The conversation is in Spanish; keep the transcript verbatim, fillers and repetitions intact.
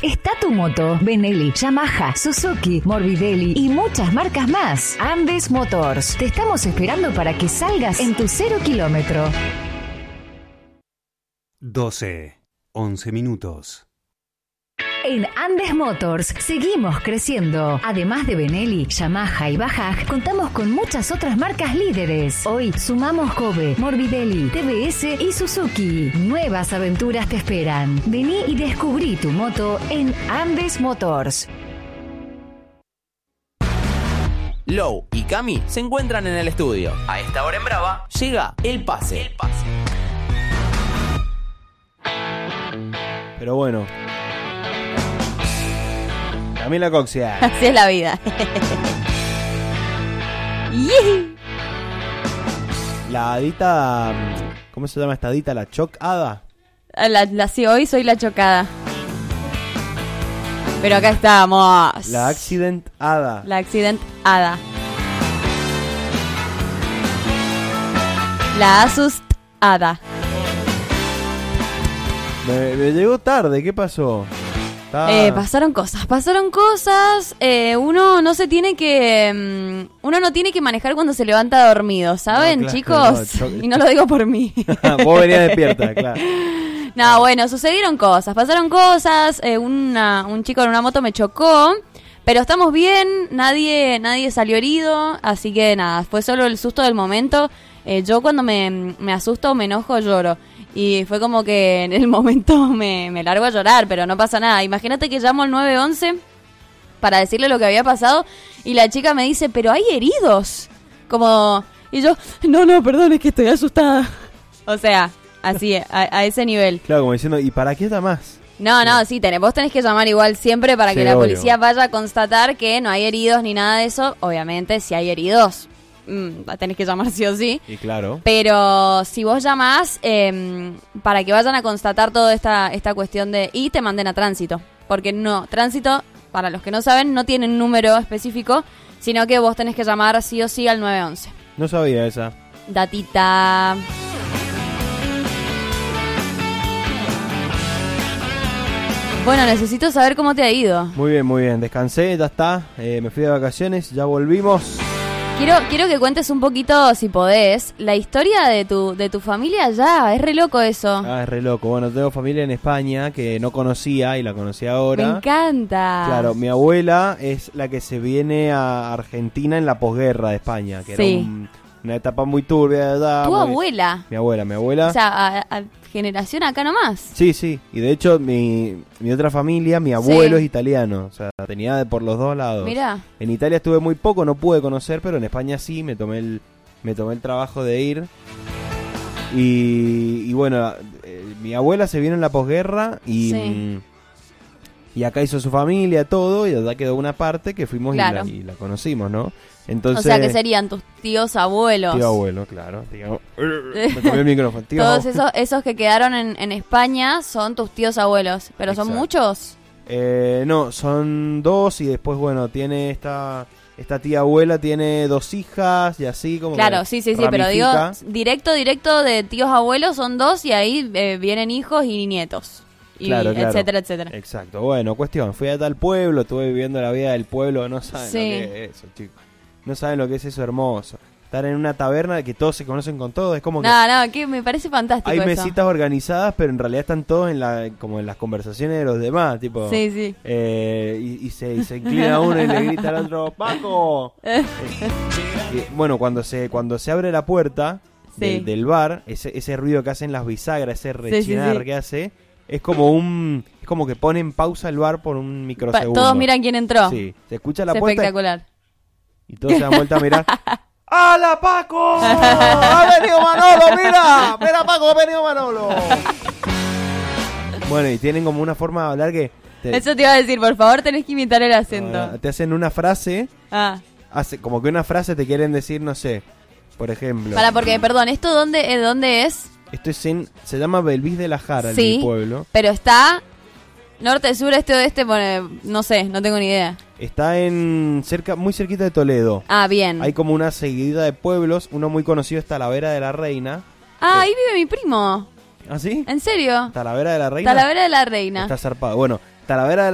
está tu moto. Benelli, Yamaha, Suzuki, Morbidelli y muchas marcas más. Andes Motors. Te estamos esperando para que salgas en tu cero kilómetro. doce, once minutos. En Andes Motors seguimos creciendo. Además de Benelli, Yamaha y Bajaj, contamos con muchas otras marcas líderes. Hoy sumamos Kobe, Morbidelli, T V S y Suzuki. Nuevas aventuras te esperan. Vení y descubrí tu moto en Andes Motors. Low y Cami se encuentran en el estudio. A esta hora en Brava llega El Pase. El Pase. Pero bueno. Camila Coxia. Así es la vida. La hadita... ¿Cómo se llama esta hadita? ¿La Choc Hada? La, la, sí, hoy soy la chocada. Pero acá estamos. La Accident Hada. La Accident Hada. La Asus Hada. Me, me llegó tarde, ¿qué pasó? Está... Eh, pasaron cosas, pasaron cosas. Eh, uno no se tiene que, um, uno no tiene que manejar cuando se levanta dormido, ¿saben, no, claro, chicos? No, yo... Y no lo digo por mí. Vos venías despierta, claro. No, bueno, sucedieron cosas, pasaron cosas. Eh, una, un chico en una moto me chocó, pero estamos bien, nadie, nadie salió herido, así que nada, fue solo el susto del momento. Eh, yo cuando me, me asusto, me enojo, lloro. Y fue como que en el momento me, me largo a llorar, pero no pasa nada. Imagínate que llamo al nueve once para decirle lo que había pasado y la chica me dice, pero hay heridos. Como, y yo, no, no, perdón, es que estoy asustada. O sea, así, a, a ese nivel. Claro, como diciendo, ¿y para qué llamás? No, no, sí, tenés, vos tenés que llamar igual siempre para sí, que la obvio. Policía vaya a constatar que no hay heridos ni nada de eso. Obviamente, si hay heridos, Mm, tenés que llamar sí o sí. Y claro. Pero si vos llamás eh, para que vayan a constatar toda esta, esta cuestión de... Y te manden a tránsito. Porque no, tránsito, para los que no saben, no tiene un número específico, sino que vos tenés que llamar sí o sí al nueve once. No sabía esa. Datita. Bueno, necesito saber cómo te ha ido. Muy bien, muy bien. Descansé, ya está. Eh, me fui de vacaciones, ya volvimos. Quiero, quiero que cuentes un poquito, si podés, la historia de tu, de tu familia allá. Es re loco eso. Ah, es re loco. Bueno, tengo familia en España que no conocía y la conocí ahora. Me encanta. Claro, mi abuela es la que se viene a Argentina en la posguerra de España, que sí. era un, una etapa muy turbia de edad. ¿Tu muy... abuela? Mi abuela, mi abuela. O sea, a, a generación acá nomás. Sí, sí. Y de hecho, mi, mi otra familia, mi abuelo sí. es italiano. O sea, tenía de por los dos lados. Mirá. En Italia estuve muy poco, no pude conocer, pero en España sí, me tomé el, me tomé el trabajo de ir. Y, y bueno, eh, mi abuela se vino en la posguerra y, sí. y acá hizo su familia, todo, y allá quedó una parte que fuimos claro. y, la, y la conocimos, ¿no? Entonces, o sea, que serían tus tíos abuelos. Tío abuelo, claro. Tío, me tomé el micrófono. Tío Todos esos, esos que quedaron en, en España son tus tíos abuelos. ¿Pero Exacto. son muchos? Eh, no, son dos y después, bueno, tiene esta... Esta tía abuela tiene dos hijas y así como... Claro, sí, sí, sí, pero digo, directo, directo de tíos abuelos son dos y ahí eh, vienen hijos y nietos. Y claro, claro. etcétera, etcétera. Exacto, bueno, cuestión, fui a tal pueblo, estuve viviendo la vida del pueblo, no saben sí. lo que es eso, chicos. No saben lo que es eso hermoso. Estar en una taberna que todos se conocen con todos, es como que... No, no, que me parece fantástico hay eso. mesitas organizadas, pero en realidad están todos en la como en las conversaciones de los demás, tipo... Sí, sí. Eh, y, y, se, y se inclina uno y le grita al otro, ¡Paco! eh, y, bueno, cuando se cuando se abre la puerta sí. de, del bar, ese, ese ruido que hacen las bisagras, ese rechinar sí, sí, sí. que hace... Es como un es como que pone en pausa el bar por un microsegundo. Pa- todos miran quién entró. Sí, se escucha la es puerta. Espectacular. Y todos se dan vuelta a mirar. ¡Hala, Paco! ¡Ha venido Manolo! ¡Mira! ¡Mira, Paco! ¡Ha venido Manolo! Bueno, y tienen como una forma de hablar que... Te, Eso te iba a decir, por favor tenés que imitar el acento. Uh, te hacen una frase. Ah. Hace, como que una frase te quieren decir, no sé. Por ejemplo. Para, porque, perdón, ¿esto dónde, eh, dónde es? Esto es en... Se llama Belvis de la Jara, sí, el pueblo. Pero está... Norte, sur, este, oeste, bueno, no sé, no tengo ni idea. Está en cerca, muy cerquita de Toledo. Ah, bien. Hay como una seguidilla de pueblos. Uno muy conocido es Talavera de la Reina. Ah, eh. ahí vive mi primo. ¿Ah, sí? ¿En serio? ¿Talavera de la Reina? Talavera de la Reina. Está zarpado. Bueno, Talavera de la